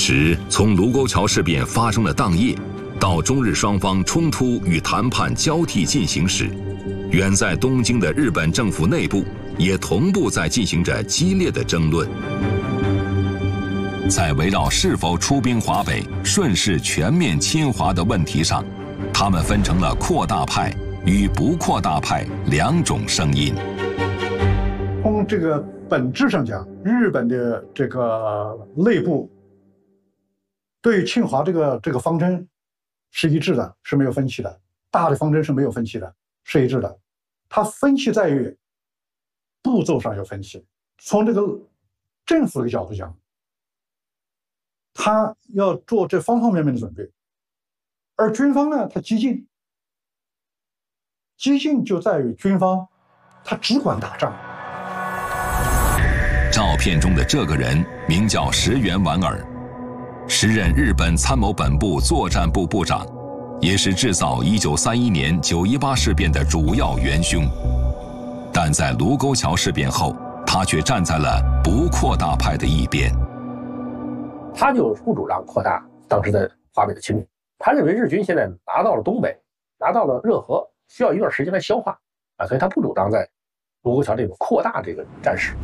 实，从卢沟桥事变发生的当夜，到中日双方冲突与谈判交替进行时，远在东京的日本政府内部也同步在进行着激烈的争论。在围绕是否出兵华北、顺势全面侵华的问题上，他们分成了扩大派与不扩大派两种声音。 从这个本质上讲，日本的这个内部对侵华这个方针是一致的，是没有分歧的。大的方针是没有分歧的，是一致的。它分歧在于步骤上有分歧。从这个政府的角度讲，他要做这方方面面的准备，而军方呢，他激进。激进就在于军方，他只管打仗。 照片中的这个人名叫石原莞尔，时任日本参谋本部作战部部长，也是制造1931年9·18事变的主要元凶。但在卢沟桥事变后，他却站在了不扩大派的一边。 他就不主张扩大当时的华北的侵略，他认为日军现在拿到了东北，拿到了热河，需要一段时间来消化所以他不主张在卢沟桥这个扩大这个战事。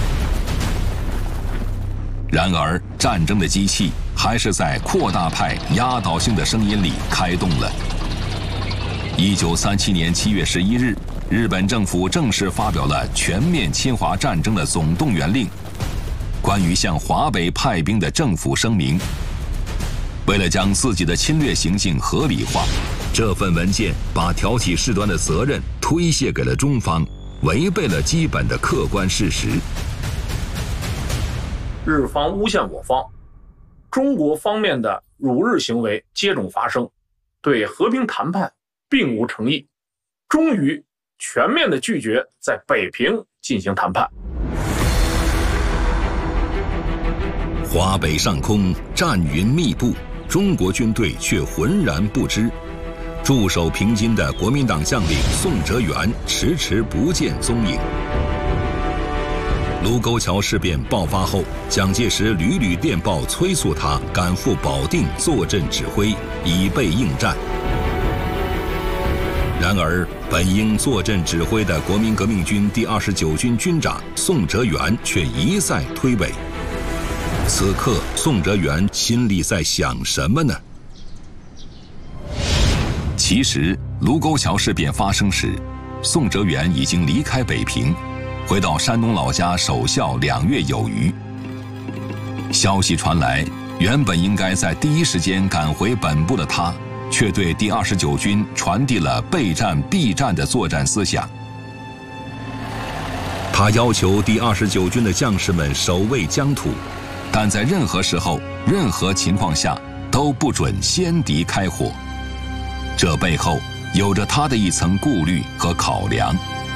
然而，战争的机器还是在扩大派压倒性的声音里开动了。1937年7月11日，日本政府正式发表了全面侵华战争的总动员令，关于向华北派兵的政府声明。为了将自己的侵略行径合理化，这份文件把挑起事端的责任推卸给了中方，违背了基本的客观事实。 日方诬陷我方，中国方面的辱日行为接踵发生，对和平谈判并无诚意，终于全面的拒绝在北平进行谈判。 华北上空战云密布，中国军队却浑然不知。驻守平津的国民党将领宋哲元迟迟不见踪影。卢沟桥事变爆发后，蒋介石屡屡电报催促他赶赴保定坐镇指挥，以备应战。然而，本应坐镇指挥的国民革命军第29军军长宋哲元却一再推诿。此刻，宋哲元心里在想什么呢？其实，卢沟桥事变发生时，宋哲元已经离开北平，回到山东老家守孝2月有余。消息传来，原本应该在第一时间赶回本部的他，却对第29军传递了备战必战的作战思想。他要求第29军的将士们守卫疆土，但在任何时候、任何情况下都不准先敌开火。这背后有着他的一层顾虑和考量。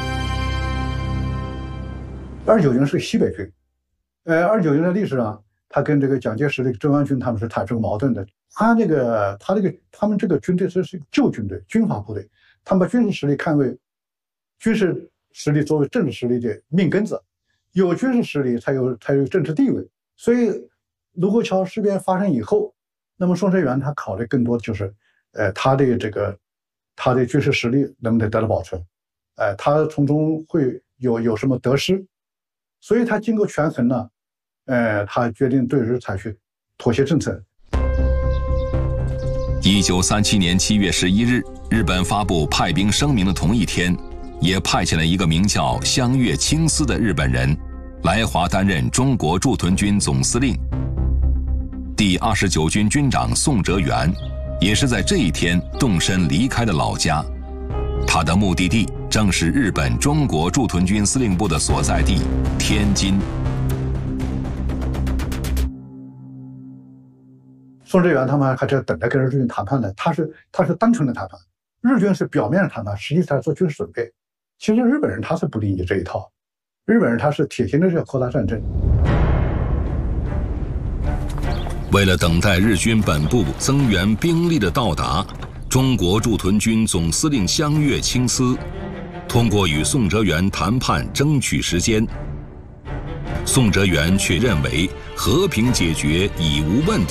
29军是西北军，29军的历史上，他跟这个蒋介石的中央军他们是产生矛盾的。他们这个军队是旧军队，军阀部队，他们把军事实力看为军事实力作为政治实力的命根子，有军事实力才有政治地位。所以卢沟桥事变发生以后，那么宋哲元他考虑更多的就是他的军事实力能不能得到保存，他从中会有什么得失，所以他经过权衡呢，他决定对日采取妥协政策。 1937年7月11日，日本发布派兵声明的同一天，也派遣了一个名叫香月清司的日本人来华担任中国驻屯军总司令。第29军军长宋哲元也是在这一天动身离开的老家，他的目的地正是日本中国驻屯军司令部的所在地天津。 宋哲元他们还在等着跟日军谈判呢，他是单纯的谈判，日军是表面上谈判，实际上做军事准备。其实日本人他是不理解这一套，日本人他是铁心的要扩大战争。 为了等待日军本部增援兵力的到达，中国驻屯军总司令香月清司通过与宋哲元谈判争取时间。宋哲元却认为和平解决已无问题。